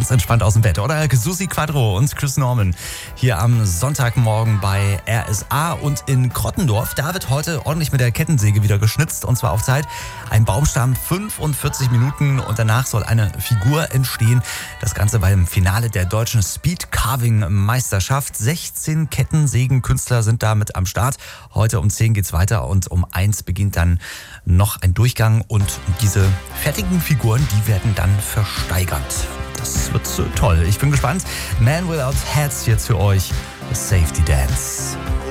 ganz entspannt aus dem Bett, oder? Susi Quadro und Chris Norman hier am Sonntagmorgen bei RSA und in Krottendorf. Da wird heute ordentlich mit der Kettensäge wieder geschnitzt und zwar auf Zeit. Ein Baumstamm, 45 Minuten und danach soll eine Figur entstehen. Das Ganze beim Finale der deutschen Speed Carving Meisterschaft. 16 Kettensägenkünstler sind da mit am Start. Heute um 10 geht's weiter und um 1 beginnt dann noch ein Durchgang und diese fertigen Figuren, die werden dann versteigert. Das wird so toll. Ich bin gespannt. Man Without Hats jetzt für euch. Safety Dance.